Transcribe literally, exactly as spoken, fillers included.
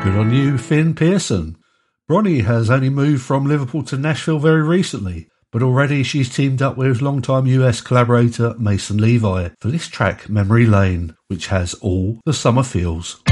Good on you, Finn Pearson. Bronnie has only moved from Liverpool to Nashville very recently, but already she's teamed up with longtime U S collaborator Mason Levi for this track Memory Lane, which has all the summer feels.